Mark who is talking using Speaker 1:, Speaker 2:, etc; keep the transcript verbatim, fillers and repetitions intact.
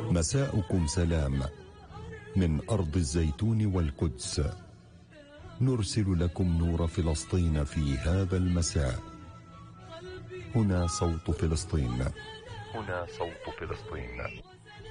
Speaker 1: مساؤكم سلام من أرض الزيتون والقدس. نرسل لكم نور فلسطين في هذا المساء. هنا صوت فلسطين. هنا صوت فلسطين.